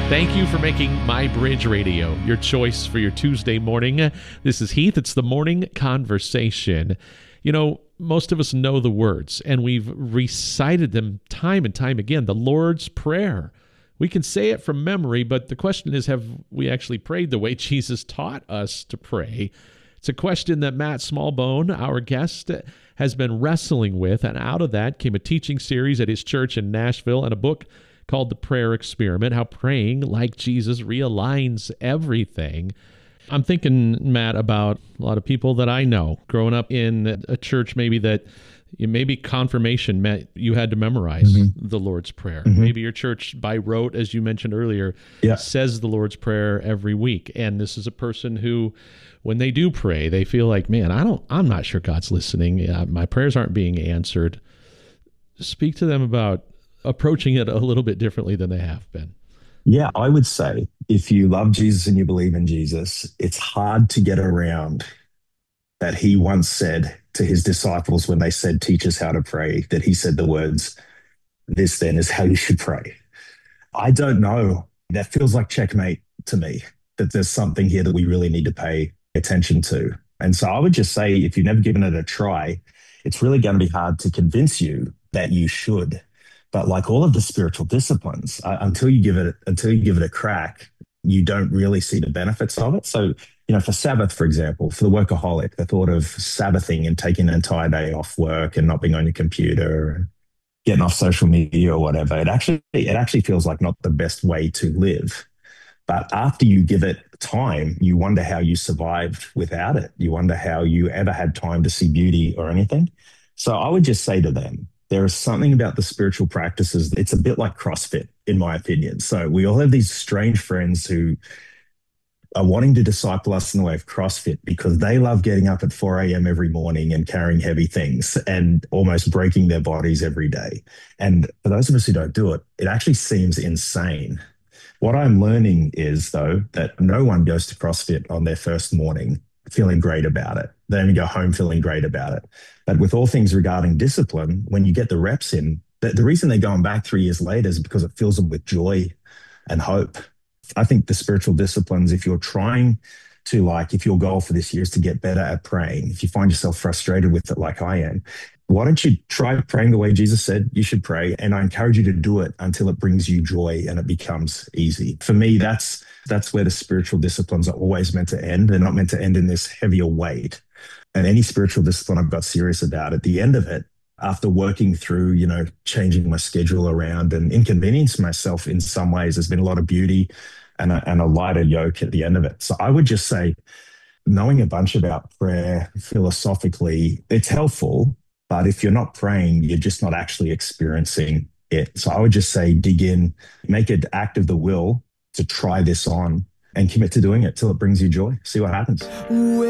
Thank you for making My Bridge Radio your choice for your Tuesday morning. This is Heath. It's the Morning Conversation. You know, most of us know the words, and we've recited them time and time again. The Lord's Prayer. We can say it from memory, but the question is, have we actually prayed the way Jesus taught us to pray? It's a question that Matt Smallbone, our guest, has been wrestling with, and out of that came a teaching series at his church in Nashville and a book called The Prayer Experiment, how praying like Jesus realigns everything. I'm thinking, Matt, about a lot of people that I know growing up in a church maybe that maybe confirmation meant you had to memorize the Lord's Prayer. Maybe your church by rote, as you mentioned earlier, says the Lord's Prayer every week. And this is a person who, when they do pray, they feel like, man, I'm not sure God's listening. My prayers aren't being answered. Speak to them about approaching it a little bit differently than they have been. Yeah, I would say if you love Jesus and you believe in Jesus, it's hard to get around that he once said to his disciples when they said, teach us how to pray, that he said the words, this then is how you should pray. I don't know. That feels like checkmate to me, that there's something here that we really need to pay attention to. And so I would just say, if you've never given it a try, it's really going to be hard to convince you that you should. But like all of the spiritual disciplines, until you give it a crack, you don't really see the benefits of it. So, for Sabbath, for example, for the workaholic, the thought of Sabbathing and taking an entire day off work and not being on your computer and getting off social media or whatever, it actually feels like not the best way to live. But after you give it time, you wonder how you survived without it. You wonder how you ever had time to see beauty or anything. So I would just say to them, there is something about the spiritual practices. It's a bit like CrossFit, in my opinion. So we all have these strange friends who are wanting to disciple us in the way of CrossFit because they love getting up at 4 a.m. every morning and carrying heavy things and almost breaking their bodies every day. And for those of us who don't do it, it actually seems insane. What I'm learning is, though, that no one goes to CrossFit on their first morning feeling great about it. They only go home feeling great about it. But with all things regarding discipline, when you get the reps in, the reason they're going back 3 years later is because it fills them with joy and hope. I think the spiritual disciplines, if you're trying to, if your goal for this year is to get better at praying, if you find yourself frustrated with it like I am, why don't you try praying the way Jesus said you should pray? And I encourage you to do it until it brings you joy and it becomes easy. For me, that's where the spiritual disciplines are always meant to end. They're not meant to end in this heavier weight. And any spiritual discipline I've got serious about, at the end of it, after working through, changing my schedule around and inconveniencing myself in some ways, there's been a lot of beauty and a lighter yoke at the end of it. So I would just say, knowing a bunch about prayer philosophically, it's helpful. But if you're not praying, you're just not actually experiencing it. So I would just say, dig in, make an act of the will to try this on and commit to doing it till it brings you joy. See what happens.